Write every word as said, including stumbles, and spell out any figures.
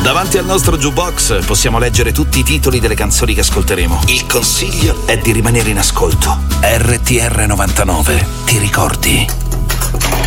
Davanti al nostro jukebox possiamo leggere tutti i titoli delle canzoni che ascolteremo. Il consiglio è di rimanere in ascolto. R T R novantanove, ti ricordi?